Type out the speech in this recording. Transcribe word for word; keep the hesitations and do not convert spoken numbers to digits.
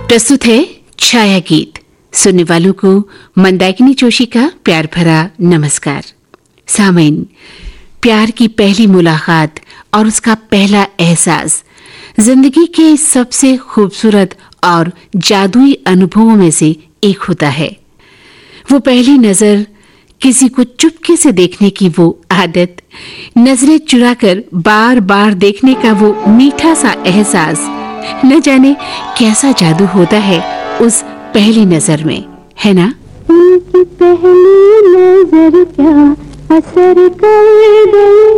प्रस्तुत है छाया गीत। सुनने वालों को मंदाकिनी जोशी का प्यार भरा नमस्कार। सामईन, प्यार की पहली मुलाकात और उसका पहला एहसास जिंदगी के सबसे खूबसूरत और जादुई अनुभवों में से एक होता है। वो पहली नजर, किसी को चुपके से देखने की वो आदत, नजरें चुराकर बार बार देखने का वो मीठा सा एहसास, न जाने कैसा जादू होता है उस पहली नजर में, है ना? उनकी पहली नजर क्या असर कर गई,